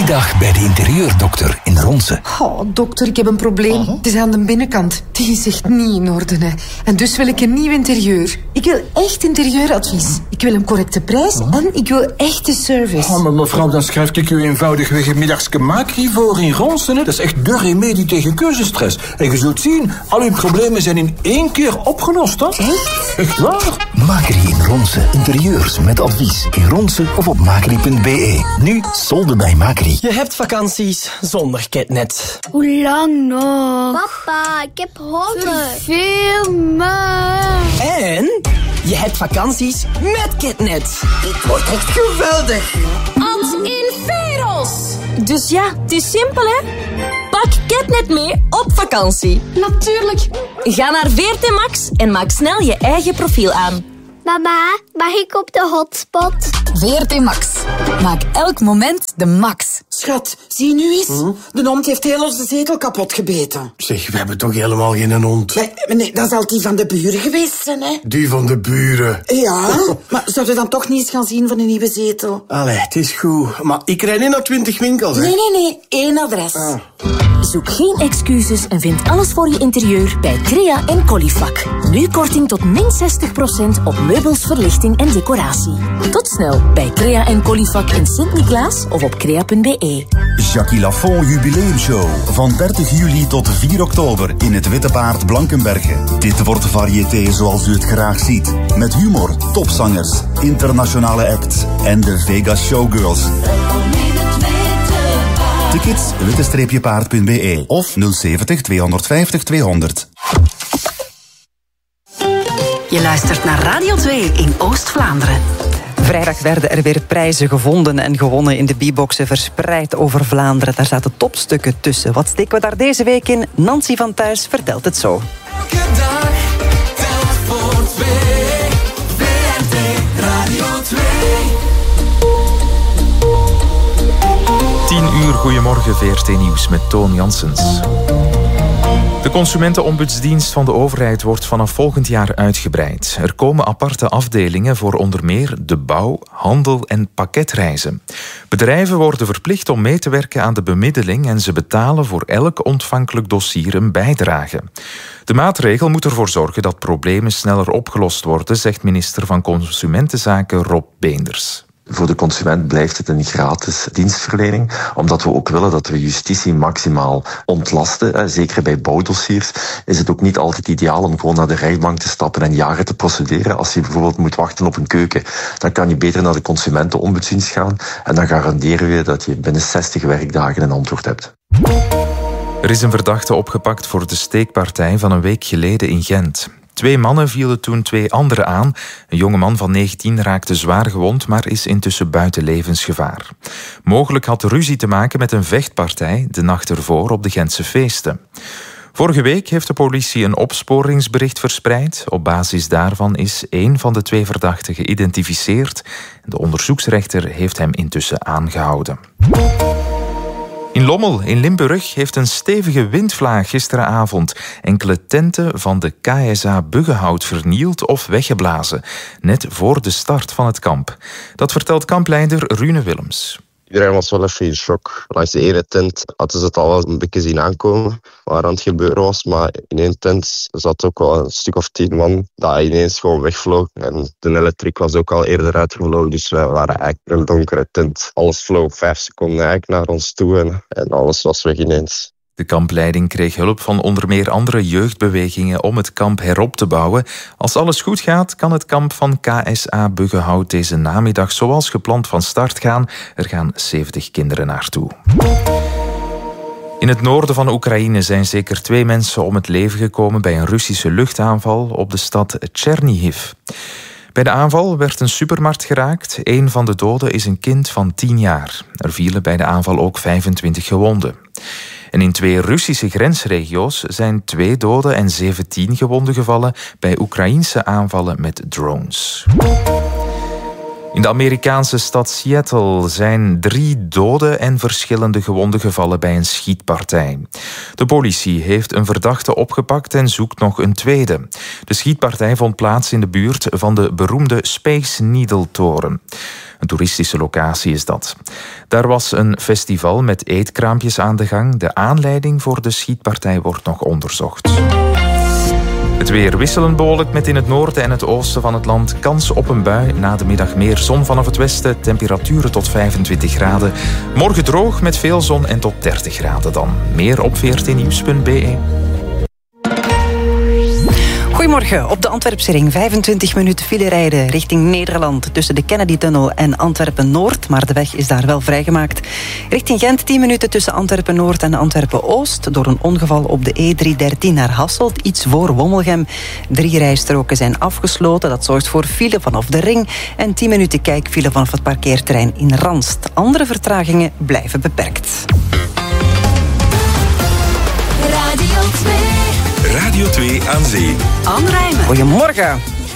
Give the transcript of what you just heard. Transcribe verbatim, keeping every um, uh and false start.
Goedemiddag bij de interieurdokter in Ronse. Oh, dokter, ik heb een probleem. Uh-huh. Het is aan de binnenkant. Die is echt niet in orde. Hè. En dus wil ik een nieuw interieur. Ik wil echt interieuradvies. Ik wil een correcte prijs uh-huh. en ik wil echte service. Oh, maar mevrouw, dan schrijf ik u eenvoudigweg een middagske Macri voor in Ronse. Hè. Dat is echt de remedie tegen keuzestress. En je zult zien, al uw problemen zijn in één keer opgelost. Hè? Echt? Echt waar? Macri in Ronse. Interieurs met advies. In Ronse of op macri punt b e. Nu solden bij Macri. Je hebt vakanties zonder Ketnet. Hoe lang nog? Papa, ik heb honger. Veel maar. En je hebt vakanties met Ketnet. Dit wordt echt geweldig. Als in Veros. Dus ja, het is simpel, hè? Pak Ketnet mee op vakantie. Natuurlijk. Ga naar V R T Max en maak snel je eigen profiel aan. Mama, mag ik op de hotspot? V R T Max. Maak elk moment de max. Schat, zie nu eens. Hm? De hond heeft heel onze zetel kapot gebeten. Zeg, we hebben toch helemaal geen hond? Nee, nee, dat zal die van de buren geweest zijn, hè? Die van de buren? Ja, maar zouden we dan toch niet eens gaan zien van een nieuwe zetel? Allee, het is goed. Maar ik rijd niet naar twintig winkels, hè? Nee, nee, nee. Eén adres. Ah. Zoek geen excuses en vind alles voor je interieur bij Crea en Colifac. Nu korting tot min zestig procent op meubels, verlichting en decoratie. Tot snel bij Crea en Colifac in Sint-Niklaas of op crea punt b e. Jackie Lafont Jubileumshow. Van dertig juli tot vier oktober in het Witte Paard Blankenberge. Dit wordt variété zoals u het graag ziet. Met humor, topzangers, internationale acts en de Vegas Showgirls. Tickets witte paard punt b e of nul zeventig tweehonderdvijftig tweehonderd. Je luistert naar Radio twee in Oost-Vlaanderen. Vrijdag werden er weer prijzen gevonden en gewonnen in de B-boxen verspreid over Vlaanderen. Daar zaten topstukken tussen. Wat steken we daar deze week in? Nancy van Thuis vertelt het zo. Elke dag telt voor twee. V R T Radio twee. tien uur, goedemorgen, V R T Nieuws met Toon Janssens. De Consumentenombudsdienst van de overheid wordt vanaf volgend jaar uitgebreid. Er komen aparte afdelingen voor onder meer de bouw, handel en pakketreizen. Bedrijven worden verplicht om mee te werken aan de bemiddeling en ze betalen voor elk ontvankelijk dossier een bijdrage. De maatregel moet ervoor zorgen dat problemen sneller opgelost worden, zegt minister van Consumentenzaken Rob Beenders. Voor de consument blijft het een gratis dienstverlening, omdat we ook willen dat we justitie maximaal ontlasten. Zeker bij bouwdossiers is het ook niet altijd ideaal om gewoon naar de rechtbank te stappen en jaren te procederen. Als je bijvoorbeeld moet wachten op een keuken, dan kan je beter naar de Consumentenombudsdienst gaan en dan garanderen we dat je binnen zestig werkdagen een antwoord hebt. Er is een verdachte opgepakt voor de steekpartij van een week geleden in Gent. Twee mannen vielen toen twee anderen aan. Een jonge man van negentien raakte zwaar gewond, maar is intussen buiten levensgevaar. Mogelijk had de ruzie te maken met een vechtpartij de nacht ervoor op de Gentse feesten. Vorige week heeft de politie een opsporingsbericht verspreid. Op basis daarvan is één van de twee verdachten geïdentificeerd. De onderzoeksrechter heeft hem intussen aangehouden. In Lommel in Limburg heeft een stevige windvlaag gisteravond enkele tenten van de K S A Buggenhout vernield of weggeblazen, net voor de start van het kamp. Dat vertelt kampleider Rune Willems. Iedereen was wel even in shock. Langs de ene tent hadden ze het al wel een beetje zien aankomen, waar aan het gebeuren was. Maar in één tent zat ook wel een stuk of tien man dat ineens gewoon wegvloog. En de elektriek was ook al eerder uitgevlogen, dus wij waren eigenlijk in een donkere tent. Alles vloog vijf seconden eigenlijk naar ons toe en, en alles was weg ineens. De kampleiding kreeg hulp van onder meer andere jeugdbewegingen om het kamp herop te bouwen. Als alles goed gaat, kan het kamp van K S A Buggenhout deze namiddag zoals gepland van start gaan. Er gaan zeventig kinderen naartoe. In het noorden van Oekraïne zijn zeker twee mensen om het leven gekomen bij een Russische luchtaanval op de stad Chernihiv. Bij de aanval werd een supermarkt geraakt. Een van de doden is een kind van tien jaar. Er vielen bij de aanval ook vijfentwintig gewonden. En in twee Russische grensregio's zijn twee doden en zeventien gewonden gevallen bij Oekraïense aanvallen met drones. In de Amerikaanse stad Seattle zijn drie doden en verschillende gewonden gevallen bij een schietpartij. De politie heeft een verdachte opgepakt en zoekt nog een tweede. De schietpartij vond plaats in de buurt van de beroemde Space Needle-toren. Een toeristische locatie is dat. Daar was een festival met eetkraampjes aan de gang. De aanleiding voor de schietpartij wordt nog onderzocht. Het weer wisselend bewolkt met in het noorden en het oosten van het land kans op een bui. Na de middag meer zon vanaf het westen, temperaturen tot vijfentwintig graden. Morgen droog met veel zon en tot dertig graden dan. Meer op veertien nieuws punt b e. Goedemorgen. Op de Antwerpse ring vijfentwintig minuten file rijden richting Nederland tussen de Kennedy-tunnel en Antwerpen-Noord, maar de weg is daar wel vrijgemaakt. Richting Gent tien minuten tussen Antwerpen-Noord en Antwerpen-Oost door een ongeval op de E driehonderddertien naar Hasselt, iets voor Wommelgem. Drie rijstroken zijn afgesloten, dat zorgt voor file vanaf de ring en tien minuten kijkfile vanaf het parkeerterrein in Ranst. Andere vertragingen blijven beperkt. Radio twee. Radio twee aan zee. Anne Rijmen. Goedemorgen.